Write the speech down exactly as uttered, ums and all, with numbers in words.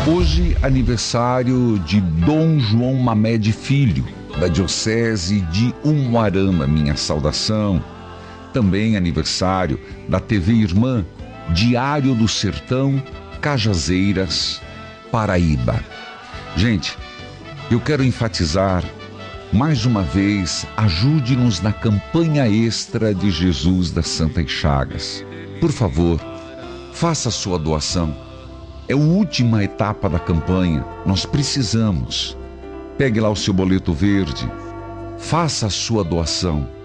Hoje, aniversário de Dom João Mamed Filho, da Diocese de Umuarama, minha saudação. Também aniversário da T V Irmã, Diário do Sertão, Cajazeiras, Paraíba. Gente, eu quero enfatizar, mais uma vez, ajude-nos na campanha extra de Jesus das Santas Chagas. Por favor, faça a sua doação. É a última etapa da campanha, nós precisamos. Pegue lá o seu boleto verde, faça a sua doação.